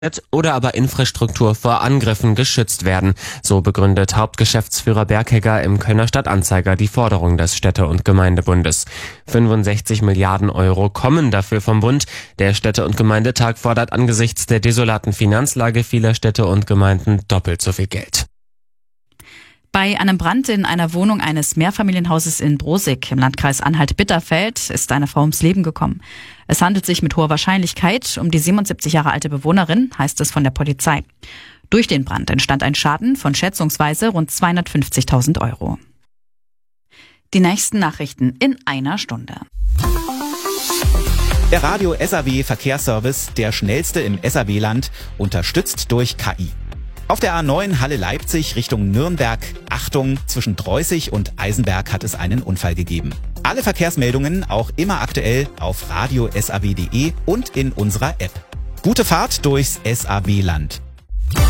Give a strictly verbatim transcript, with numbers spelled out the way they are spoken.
oder aber Infrastruktur vor Angriffen geschützt werden. So begründet Hauptgeschäftsführer Berghegger im Kölner Stadtanzeiger die Forderung des Städte- und Gemeindebundes. fünfundsechzig Milliarden Euro kommen dafür vom Bund. Der Städte- und Gemeindetag fordert angesichts der desolaten Finanzlage vieler Städte und Gemeinden doppelt so viel Geld. Bei einem Brand in einer Wohnung eines Mehrfamilienhauses in Brosig im Landkreis Anhalt-Bitterfeld ist eine Frau ums Leben gekommen. Es handelt sich mit hoher Wahrscheinlichkeit um die siebenundsiebzig Jahre alte Bewohnerin, heißt es von der Polizei. Durch den Brand entstand ein Schaden von schätzungsweise rund zweihundertfünfzigtausend Euro. Die nächsten Nachrichten in einer Stunde. Der Radio S A W Verkehrsservice, der schnellste im S A W-Land, unterstützt durch K I. Auf der A neun Halle-Leipzig Richtung Nürnberg, Achtung, zwischen Dreußig und Eisenberg hat es einen Unfall gegeben. Alle Verkehrsmeldungen auch immer aktuell auf radio punkt s a w punkt d e und in unserer App. Gute Fahrt durchs S A W-Land.